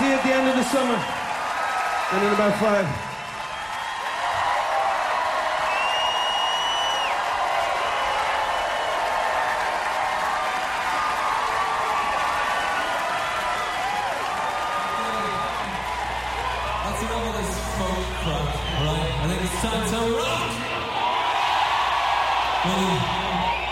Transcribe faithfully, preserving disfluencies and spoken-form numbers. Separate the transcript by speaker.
Speaker 1: See you at the end of the summer. And in about five.
Speaker 2: That's enough of this folk crap, alright? I think it's time to rock! Well,